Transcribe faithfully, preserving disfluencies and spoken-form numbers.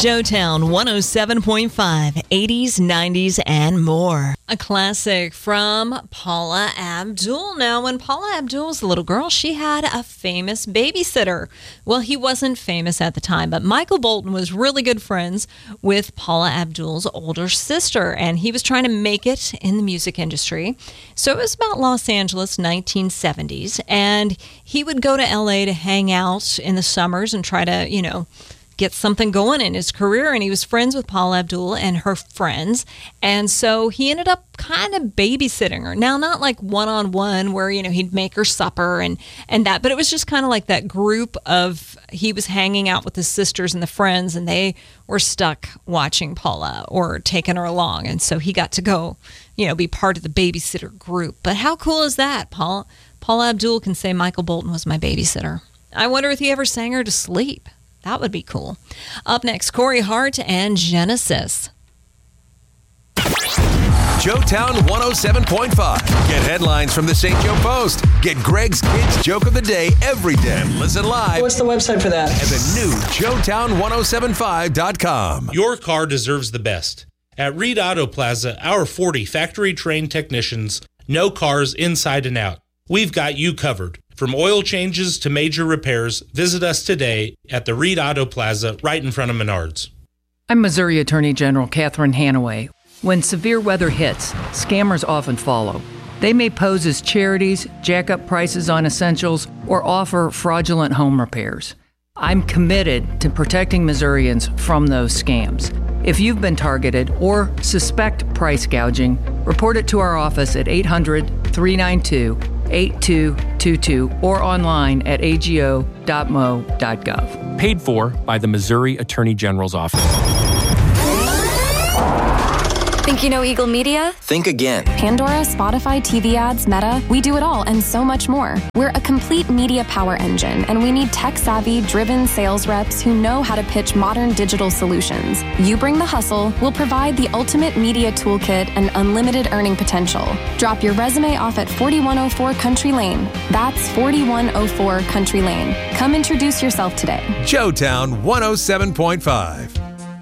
Joetown one oh seven point five, eighties, nineties, and more. A classic from Paula Abdul. Now, when Paula Abdul was a little girl, she had a famous babysitter. Well, he wasn't famous at the time, but Michael Bolton was really good friends with Paula Abdul's older sister, and he was trying to make it in the music industry. So it was about Los Angeles, nineteen seventies, and he would go to L A to hang out in the summers and try to, you know, get something going in his career, and he was friends with Paula Abdul and her friends, and so he ended up kind of babysitting her. Now, not like one-on-one where, you know, he'd make her supper and, and that, but it was just kind of like that group of, he was hanging out with his sisters and the friends, and they were stuck watching Paula or taking her along, and so he got to go, you know, be part of the babysitter group. But how cool is that? Paula, Paula Abdul can say Michael Bolton was my babysitter. I wonder if he ever sang her to sleep. That would be cool. Up next, Corey Hart and Genesis. Joetown one oh seven point five. Get headlines from the Saint Joe Post. Get Greg's Kids Joke of the Day every day. Listen live. What's the website for that? At the new Joetown ten seventy-five dot com. Your car deserves the best. At Reed Auto Plaza, our forty factory-trained technicians know cars inside and out. We've got you covered. From oil changes to major repairs, visit us today at the Reed Auto Plaza right in front of Menards. I'm Missouri Attorney General Catherine Hanaway. When severe weather hits, scammers often follow. They may pose as charities, jack up prices on essentials, or offer fraudulent home repairs. I'm committed to protecting Missourians from those scams. If you've been targeted or suspect price gouging, report it to our office at eight hundred, three nine two, eight two two two or online at a g o dot m o dot gov. Paid for by the Missouri Attorney General's office. Think you know Eagle Media? Think again. Pandora, Spotify, T V ads, Meta. We do it all and so much more. We're a complete media power engine, and we need tech-savvy, driven sales reps who know how to pitch modern digital solutions. You bring the hustle, we'll provide the ultimate media toolkit and unlimited earning potential. Drop your resume off at forty-one oh four Country Lane. That's forty-one oh four Country Lane. Come introduce yourself today. Joetown one oh seven point five.